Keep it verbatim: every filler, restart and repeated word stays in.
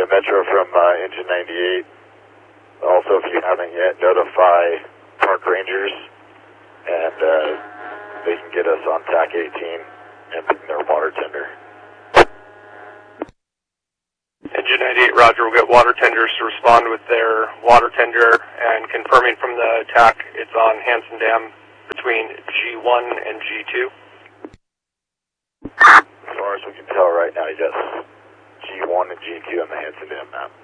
Yeah, Metro from uh, Engine ninety-eight. Also, if you haven't yet, notify park rangers, and uh, they can get us on T A C eighteen and their water tender. Engine ninety-eight, Roger. We'll get water tenders to respond with their water tender, and confirming from the T A C, it's on Hansen Dam between G one and G two. As far as we can tell right now, yes, G one and G two on the Hansen Dam map.